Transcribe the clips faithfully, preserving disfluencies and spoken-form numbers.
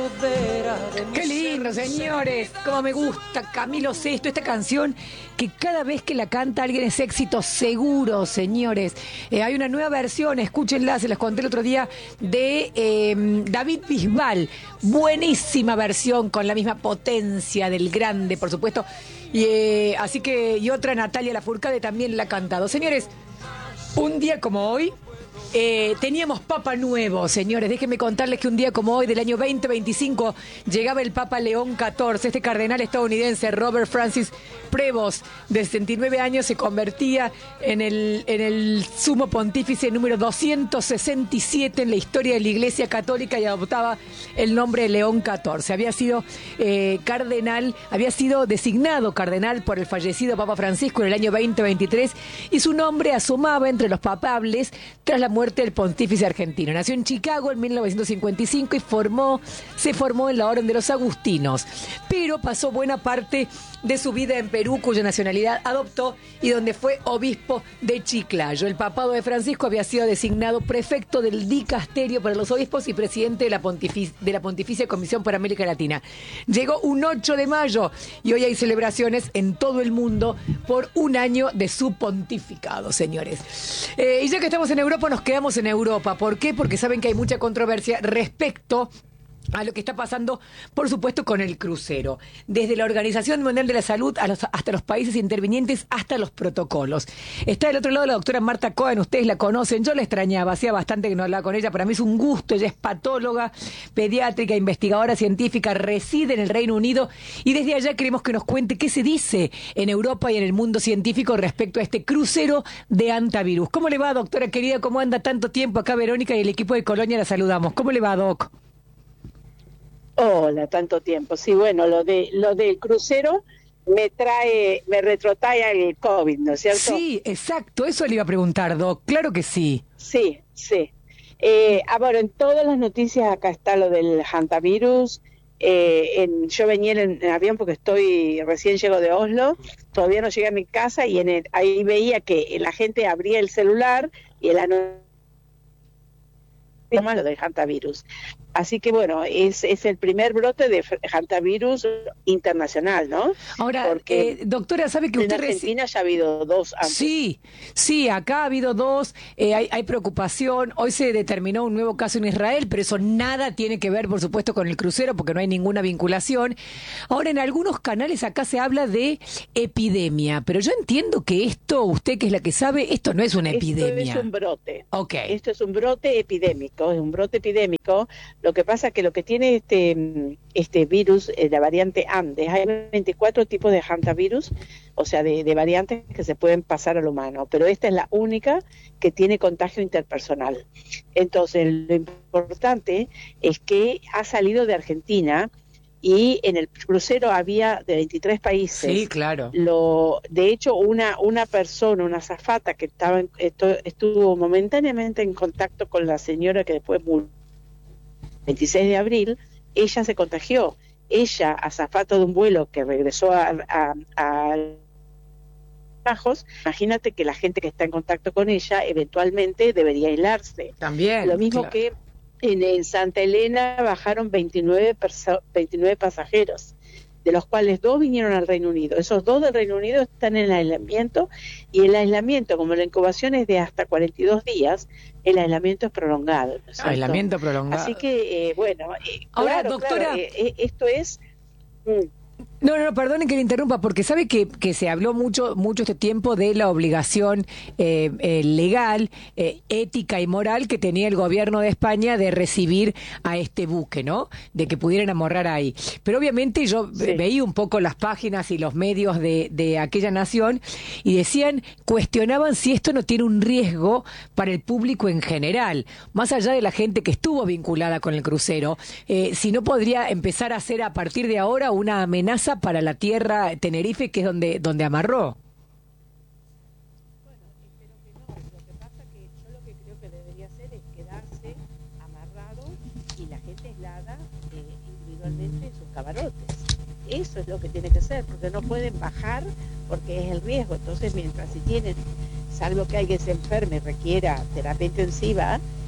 Qué lindo, señores, como me gusta Camilo Sesto, esta canción que cada vez que la canta alguien es éxito seguro, señores. Eh, hay una nueva versión, escúchenla, se las conté el otro día, de eh, David Bisbal. Buenísima versión, con la misma potencia del grande, por supuesto. Y, eh, así que, y otra, Natalia Lafourcade, también la ha cantado. Señores, un día como hoy, Eh, teníamos Papa nuevo, señores. Déjenme contarles que un día como hoy, del año veinte veinticinco, llegaba el Papa León catorce. Este cardenal estadounidense, Robert Francis Prevost, de sesenta y nueve años, se convertía en el, en el sumo pontífice número doscientos sesenta y siete en la historia de la Iglesia Católica y adoptaba el nombre de León catorce. Había sido eh, cardenal, había sido designado cardenal por el fallecido Papa Francisco en el año veinte veintitrés y su nombre asomaba entre los papables tras la muerte del pontífice argentino. Nació en Chicago en mil novecientos cincuenta y cinco y formó, se formó en la Orden de los Agustinos, pero pasó buena parte de su vida en Perú, cuya nacionalidad adoptó y donde fue obispo de Chiclayo. El papado de Francisco había sido designado prefecto del dicasterio para los obispos y presidente de la, Pontific- de la Pontificia Comisión para América Latina. Llegó un ocho de mayo y hoy hay celebraciones en todo el mundo por un año de su pontificado, señores. Eh, y ya que estamos en Europa, nos quedamos en Europa. ¿Por qué? Porque saben que hay mucha controversia respecto a lo que está pasando, por supuesto, con el crucero. Desde la Organización Mundial de la Salud a los, hasta los países intervinientes, hasta los protocolos. Está del otro lado la doctora Marta Cohen, ustedes la conocen, yo la extrañaba, hacía bastante que no hablaba con ella, para mí es un gusto, ella es patóloga, pediátrica, investigadora científica, reside en el Reino Unido y desde allá queremos que nos cuente qué se dice en Europa y en el mundo científico respecto a este crucero de hantavirus. ¿Cómo le va, doctora querida? ¿Cómo anda tanto tiempo? Acá Verónica y el equipo de Colonia la saludamos. ¿Cómo le va, doc? Hola, tanto tiempo. Sí, bueno, lo de lo del crucero me trae, me retrotrae al COVID, ¿no es cierto? Sí, exacto, eso le iba a preguntar, Doc, claro que sí. Sí, sí. Eh, ah, bueno, en todas las noticias acá está lo del hantavirus. Eh, en, yo venía en, en avión porque estoy, recién llego de Oslo, todavía no llegué a mi casa y en el, ahí veía que la gente abría el celular y el anuncio lo del hantavirus. Así que bueno, es, es el primer brote de hantavirus internacional, ¿no? Ahora, porque eh, doctora, ¿sabe que usted... en Argentina reci... ya ha habido dos antes. Sí, sí, acá ha habido dos, eh, hay, hay preocupación, hoy se determinó un nuevo caso en Israel, pero eso nada tiene que ver, por supuesto, con el crucero, porque no hay ninguna vinculación. Ahora, en algunos canales acá se habla de epidemia, pero yo entiendo que esto, usted que es la que sabe, esto no es una epidemia. Esto es un brote. Okay. Esto es un brote epidémico, es un brote epidémico. Lo que pasa es que lo que tiene este, este virus, eh, la variante Andes, hay veinticuatro tipos de hantavirus, o sea, de, de variantes que se pueden pasar al humano, pero esta es la única que tiene contagio interpersonal. Entonces, lo importante es que ha salido de Argentina y en el crucero había de veintitrés países. Sí, claro. Lo, de hecho, una, una persona, una azafata que estaba en, esto, estuvo momentáneamente en contacto con la señora que después murió, veintiséis de abril, ella se contagió. Ella, azafata de un vuelo que regresó a, a, a Bajos, imagínate que la gente que está en contacto con ella eventualmente debería aislarse. También. Lo mismo claro. que en, en Santa Elena bajaron veintinueve, perso- veintinueve pasajeros, de los cuales dos vinieron al Reino Unido. Esos dos del Reino Unido están en aislamiento, y el aislamiento, como la incubación es de hasta cuarenta y dos días, el aislamiento es prolongado, ¿no es cierto? Aislamiento prolongado. Así que, eh, bueno, eh, Ahora, claro, doctora... claro, eh, esto es... Mm, No, no, no, perdonen que le interrumpa, porque sabe que, que se habló mucho mucho este tiempo de la obligación eh, eh, legal, eh, ética y moral que tenía el gobierno de España de recibir a este buque, ¿no? De que pudieran amorrar ahí. Pero obviamente yo sí. veía un poco las páginas y los medios de, de aquella nación y decían, cuestionaban si esto no tiene un riesgo para el público en general, más allá de la gente que estuvo vinculada con el crucero, eh, si no podría empezar a ser a partir de ahora una amenaza para la tierra Tenerife, que es donde donde amarró. Bueno, espero que no. Lo que pasa que yo lo que creo que debería hacer es quedarse amarrado y la gente aislada eh, individualmente en sus camarotes. Eso es lo que tiene que ser, porque no pueden bajar porque es el riesgo. Entonces, mientras si tienen, salvo que alguien se enferme y requiera terapia intensiva,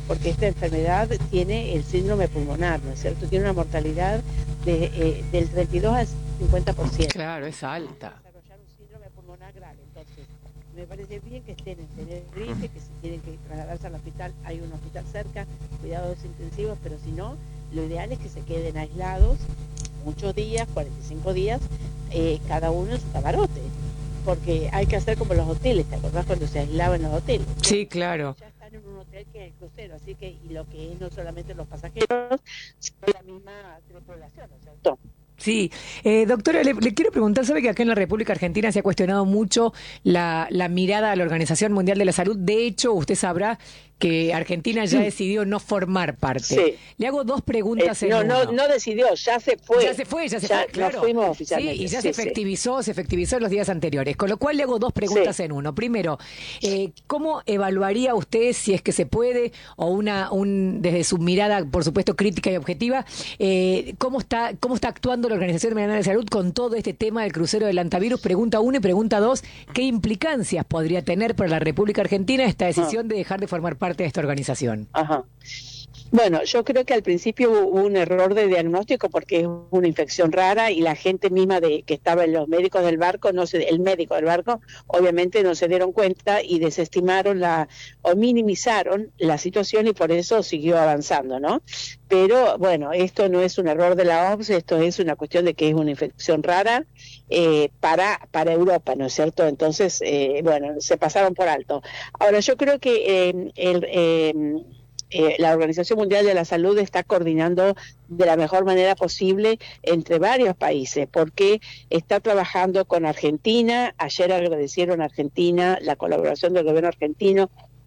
porque esta enfermedad tiene el síndrome pulmonar, ¿no es cierto? Tiene una mortalidad de, eh, del treinta y dos al cincuenta por ciento. Claro, es alta. Desarrollar un síndrome pulmonar grave. Entonces, me parece bien que estén en Tenerife, que si tienen que trasladarse al hospital, hay un hospital cerca, cuidados intensivos, pero si no, lo ideal es que se queden aislados muchos días, cuarenta y cinco días, eh, cada uno en su camarote, porque hay que hacer como los hoteles, ¿te acordás cuando se aislaban los hoteles? Sí, claro. Ya están en un hotel que es el crucero, así que, y lo que es no solamente los pasajeros, sino la misma tripulación, ¿no es cierto? Sí, eh, doctora, le, le quiero preguntar, sabe que acá en la República Argentina se ha cuestionado mucho la, la mirada a la Organización Mundial de la Salud. De hecho, usted sabrá que Argentina ya decidió no formar parte. Sí. Le hago dos preguntas Eh, en no, uno. no, no decidió, ya se fue. Ya se fue, ya se ya fue, claro. Nos fuimos oficialmente. Sí, y ya sí, se efectivizó, sí. se efectivizó en los días anteriores. Con lo cual le hago dos preguntas sí. en uno. Primero, eh, ¿cómo evaluaría usted, si es que se puede, o una, un, desde su mirada, por supuesto, crítica y objetiva, eh, cómo está, cómo está actuando la Organización Mundial de la Salud con todo este tema del crucero del hantavirus? Pregunta uno y pregunta dos, ¿qué implicancias podría tener para la República Argentina esta decisión ah. de dejar de formar parte de esta organización? Ajá. Bueno, yo creo que al principio hubo un error de diagnóstico porque es una infección rara y la gente misma de que estaba en los médicos del barco, no se, el médico del barco, obviamente no se dieron cuenta y desestimaron la o minimizaron la situación y por eso siguió avanzando, ¿no? Pero bueno, esto no es un error de la O M S, esto es una cuestión de que es una infección rara eh, para para Europa, ¿no es cierto? Entonces, eh, bueno, se pasaron por alto. Ahora, yo creo que eh, el eh, Eh, la Organización Mundial de la Salud está coordinando de la mejor manera posible entre varios países, porque está trabajando con Argentina. Ayer agradecieron a Argentina la colaboración del gobierno argentino.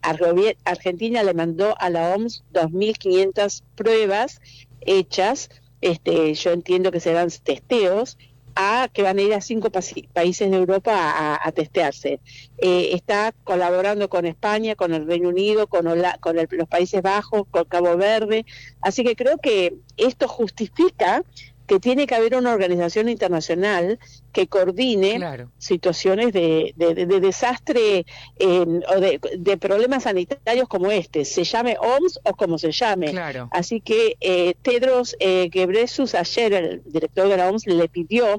Argentina le mandó a la O M S dos mil quinientas pruebas hechas, este, yo entiendo que serán testeos, a que van a ir a cinco pa países de Europa a, a testearse. Eh, está colaborando con España, con el Reino Unido, con, Ola con el, los Países Bajos, con Cabo Verde. Así que creo que esto justifica que tiene que haber una organización internacional que coordine claro. situaciones de, de, de, de desastre eh, o de, de problemas sanitarios como este, se llame O M S o como se llame. Claro. Así que eh, Tedros eh, Ghebreyesus ayer, el director de la O M S, le pidió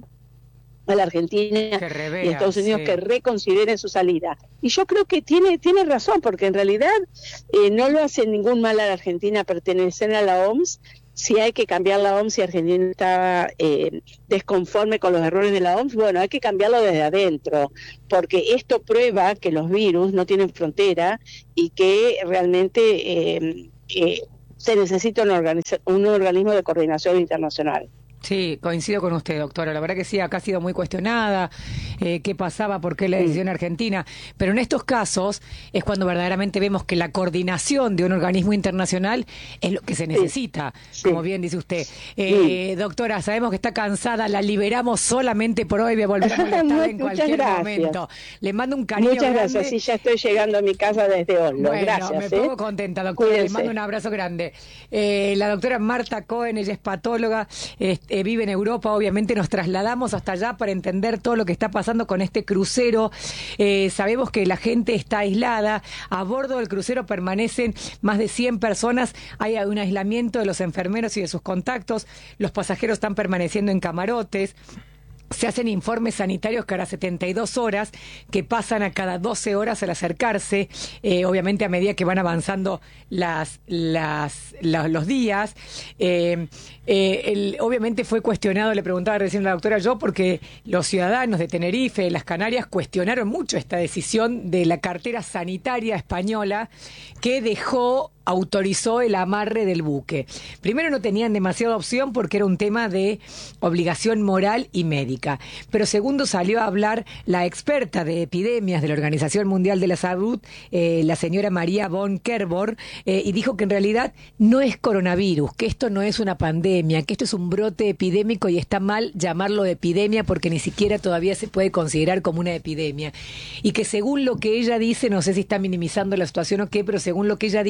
a la Argentina revea, y a Estados Unidos sí. que reconsideren su salida. Y yo creo que tiene tiene razón, porque en realidad eh, no lo hace ningún mal a la Argentina pertenecer a la O M S. Si hay que cambiar la O M S y Argentina está eh, desconforme con los errores de la O M S, bueno, hay que cambiarlo desde adentro, porque esto prueba que los virus no tienen frontera y que realmente eh, eh, se necesita un, un organismo de coordinación internacional. Sí, coincido con usted, doctora. La verdad que sí, acá ha sido muy cuestionada eh, qué pasaba, por qué la decisión argentina. Pero en estos casos es cuando verdaderamente vemos que la coordinación de un organismo internacional es lo que se necesita, sí, como sí. bien dice usted. Eh, sí. Doctora, sabemos que está cansada, la liberamos solamente por hoy, voy a volver a molestarla en cualquier gracias. momento. Le mando un cariño Muchas grande. gracias, sí, ya estoy llegando a mi casa desde Oslo. Bueno, gracias. me ¿eh? pongo contenta, doctora. Cuídense. Le mando un abrazo grande. Eh, la doctora Marta Cohen, ella es patóloga, este, Eh, vive en Europa, obviamente nos trasladamos hasta allá para entender todo lo que está pasando con este crucero. Eh, sabemos que la gente está aislada, a bordo del crucero permanecen más de cien personas, hay un aislamiento de los enfermeros y de sus contactos, los pasajeros están permaneciendo en camarotes. Se hacen informes sanitarios cada setenta y dos horas, que pasan a cada doce horas al acercarse, eh, obviamente a medida que van avanzando las, las, la, los días. Eh, eh, el, obviamente fue cuestionado, le preguntaba recién a la doctora yo, porque los ciudadanos de Tenerife, de las Canarias, cuestionaron mucho esta decisión de la cartera sanitaria española que dejó autorizó el amarre del buque. Primero, no tenían demasiada opción porque era un tema de obligación moral y médica. Pero segundo, salió a hablar la experta de epidemias de la Organización Mundial de la Salud, eh, la señora María von Kerborg, eh, y dijo que en realidad no es coronavirus, que esto no es una pandemia, que esto es un brote epidémico y está mal llamarlo epidemia porque ni siquiera todavía se puede considerar como una epidemia. Y que según lo que ella dice, no sé si está minimizando la situación o qué, pero según lo que ella dice,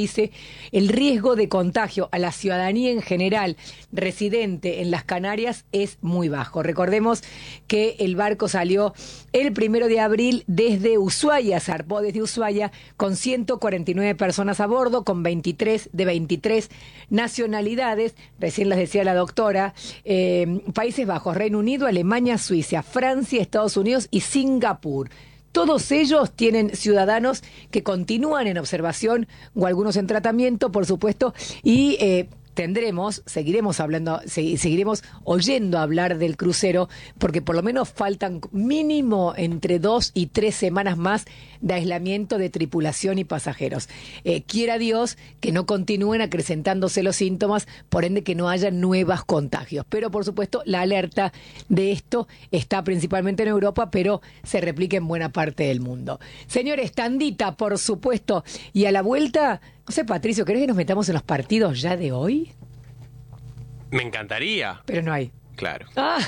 el riesgo de contagio a la ciudadanía en general residente en las Canarias es muy bajo. Recordemos que el barco salió el primero de abril desde Ushuaia, zarpó desde Ushuaia con ciento cuarenta y nueve personas a bordo, con veintitrés de veintitrés nacionalidades, recién les decía la doctora, eh, Países Bajos, Reino Unido, Alemania, Suiza, Francia, Estados Unidos y Singapur. Todos ellos tienen ciudadanos que continúan en observación o algunos en tratamiento, por supuesto, y eh, tendremos, seguiremos hablando, seguiremos oyendo hablar del crucero, porque por lo menos faltan mínimo entre dos y tres semanas más de aislamiento de tripulación y pasajeros. Eh, quiera Dios que no continúen acrecentándose los síntomas, por ende que no haya nuevos contagios. Pero por supuesto la alerta de esto está principalmente en Europa, pero se replica en buena parte del mundo. Señores, tandita, por supuesto, y a la vuelta, no sé, Patricio, ¿querés que nos metamos en los partidos ya de hoy? Me encantaría. Pero no hay. Claro. Ah,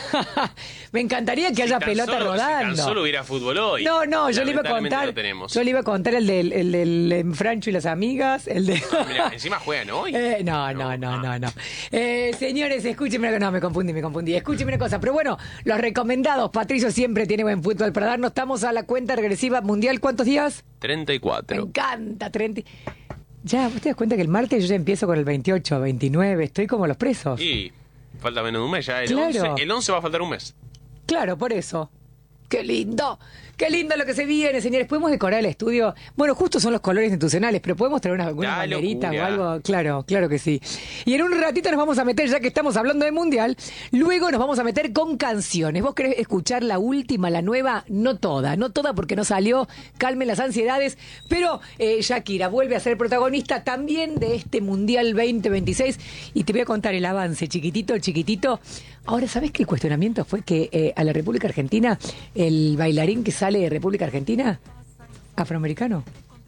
me encantaría que Si haya tan pelota solo- rodando. Si tan solo hubiera fútbol hoy. No, no, yo le iba a Lamentablemente contar. no tenemos. Yo le iba a contar el del, el del em, Francho y las amigas, el de. Mira, encima juegan hoy. Eh, no, no, no, no, no. Eh, señores, escúchenme, no, me confundí, me confundí. Escúchenme una cosa, pero bueno, los recomendados, Patricio siempre tiene buen fútbol para darnos. Estamos a la cuenta regresiva mundial, ¿cuántos días? treinta y Me cuatro. encanta, treinta. Ya, ¿vos te das cuenta que el martes yo ya empiezo con el veintiocho, veintinueve? Estoy como los presos. Y falta menos de un mes ya. El, Claro. once, el once va a faltar un mes. Claro, por eso. ¡Qué lindo! ¡Qué lindo lo que se viene, señores! ¿Podemos decorar el estudio? Bueno, justo son los colores institucionales, pero ¿podemos traer una, alguna ¡Ah, banderita o locura! algo? Claro, claro que sí. Y en un ratito nos vamos a meter, ya que estamos hablando de Mundial, luego nos vamos a meter con canciones. ¿Vos querés escuchar la última, la nueva? No toda, no toda porque no salió, calmen las ansiedades, pero eh, Shakira vuelve a ser protagonista también de este Mundial veinte veintiséis y te voy a contar el avance chiquitito, chiquitito. Ahora, ¿sabés que el cuestionamiento fue que eh, a la República Argentina, el bailarín que sale de República Argentina, afroamericano?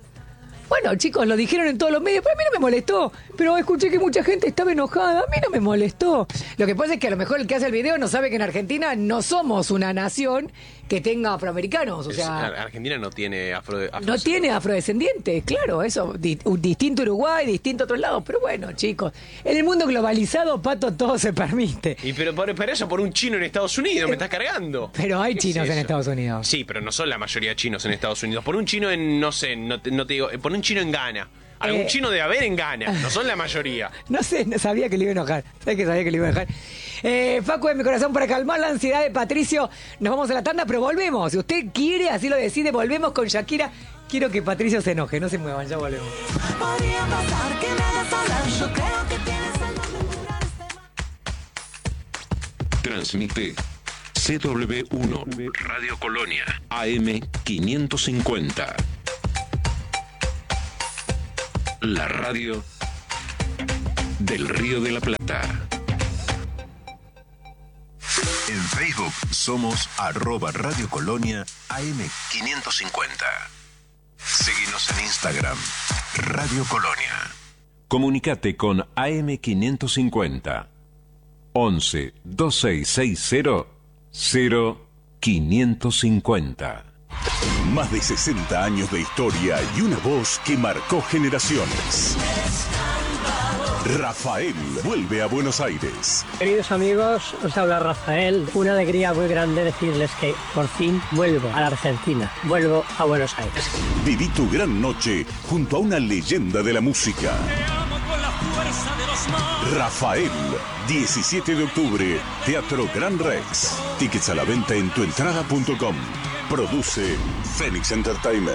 Bueno, chicos, lo dijeron en todos los medios, pero a mí no me molestó. Pero escuché que mucha gente estaba enojada, a mí no me molestó. Lo que pasa es que a lo mejor el que hace el video no sabe que en Argentina no somos una nación que tenga afroamericanos. O Es- sea, Ar- Argentina no tiene afro, afro- no tiene afrodescendientes, claro, eso, di- un distinto Uruguay, distinto a otros lados. Pero bueno, chicos, en el mundo globalizado, Pato, todo se permite. Y pero por, por eso, por un chino en Estados Unidos, me estás cargando. Pero hay ¿Qué es chinos en eso? Estados Unidos. Sí, pero no son la mayoría chinos en Estados Unidos. Por un chino en, no sé, no te, no te digo, eh, por un chino en Ghana. Algún Eh. chino de haber en Ghana, no son la mayoría. No sé, no sabía que le iba a enojar. ¿Sabes que sabía que le iba a enojar? Eh, Facu de mi corazón, para calmar la ansiedad de Patricio, nos vamos a la tanda, pero volvemos. Si usted quiere, así lo decide, volvemos con Shakira. Quiero que Patricio se enoje, no se muevan, ya volvemos. Podría pasar que me hagas hablar, yo creo que tienes algo natural. Transmite C W uno Radio Colonia A M quinientos cincuenta. La radio del Río de la Plata. En Facebook somos arroba Radio Colonia A M quinientos cincuenta. Síguenos en Instagram, Radio Colonia. Comunicate con A M quinientos cincuenta. once veintiséis sesenta cero quinientos cincuenta. Más de sesenta años de historia y una voz que marcó generaciones. Rafael vuelve a Buenos Aires. Queridos amigos, os habla Rafael. Una alegría muy grande decirles que por fin vuelvo a la Argentina, vuelvo a Buenos Aires. Viví tu gran noche junto a una leyenda de la música. Rafael, diecisiete de octubre, Teatro Gran Rex. Tickets a la venta en tuentrada punto com. Produce Phoenix Entertainment.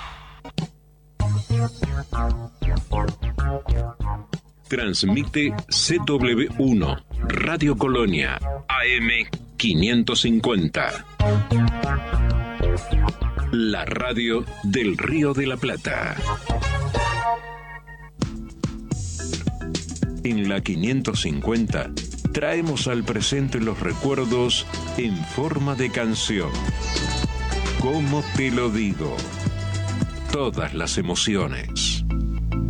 Transmite C W uno Radio Colonia A M quinientos cincuenta. La radio del Río de la Plata. En la quinientos cincuenta traemos al presente los recuerdos en forma de canción. ¿Cómo te lo digo? Todas las emociones.